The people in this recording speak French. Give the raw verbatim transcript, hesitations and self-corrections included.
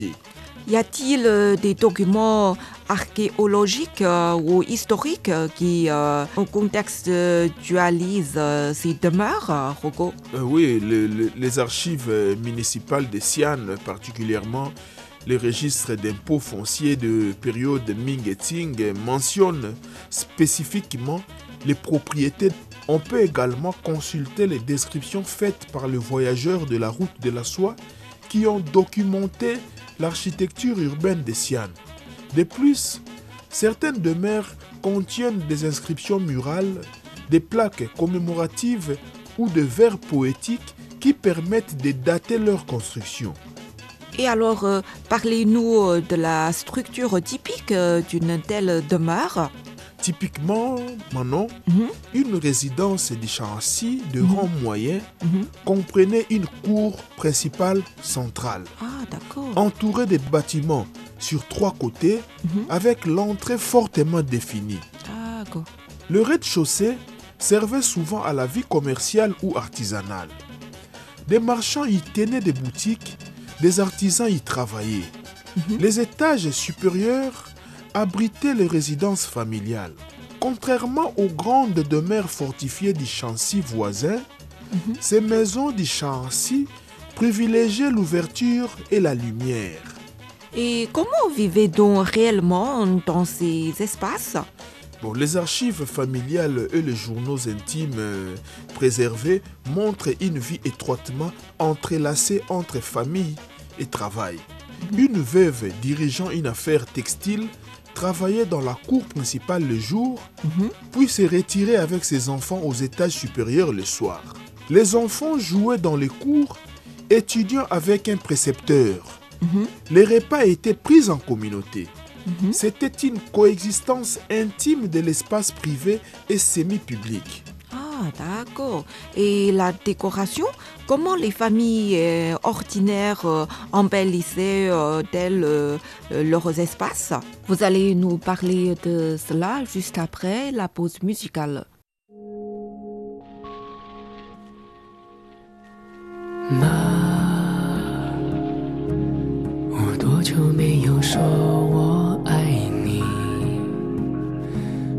Y a-t-il euh, des documents archéologiques euh, ou historiques euh, qui, euh, contextualisent euh, ces demeures, euh, Rocco? Euh, oui, le- le- les archives euh, municipales de Xi'an, particulièrement les registres d'impôts fonciers de période Ming et Qing, euh, mentionnent spécifiquement les propriétés. On peut également consulter les descriptions faites par les voyageurs de la route de la soie qui ont documenté l'architecture urbaine de Xi'an. De plus, certaines demeures contiennent des inscriptions murales, des plaques commémoratives ou de vers poétiques qui permettent de dater leur construction. Et alors, euh, parlez-nous euh, de la structure typique euh, d'une telle demeure. Typiquement, Manon, Mhm, une résidence de Shaanxi de Mhm. rang moyen mhm. comprenait une cour principale centrale, Ah, d'accord. entourée de bâtiments sur trois côtés Mhm. avec l'entrée fortement définie. D'accord. Le rez-de-chaussée servait souvent à la vie commerciale ou artisanale. Des marchands y tenaient des boutiques, des artisans y travaillaient. Mhm. Les étages supérieurs abritaient les résidences familiales. Contrairement aux grandes demeures fortifiées du Shaanxi voisin, Mhm. ces maisons du Shaanxi privilégiaient l'ouverture et la lumière. Et comment vivait-on réellement dans ces espaces? Bon, les archives familiales et les journaux intimes euh, préservés montrent une vie étroitement entrelacée entre famille et travail. Mhm. Une veuve dirigeant une affaire textile travaillait dans la cour principale le jour, Mhm. puis se retirait avec ses enfants aux étages supérieurs le soir. Les enfants jouaient dans les cours, étudiant avec un précepteur. Mhm. Les repas étaient pris en communauté. Mhm. C'était une coexistence intime de l'espace privé et semi-public. Ah, d'accord. Et la décoration? Comment les familles euh, ordinaires euh, embellissaient euh, elles, euh, euh, leurs espaces? Vous allez nous parler de cela juste après la pause musicale. Ma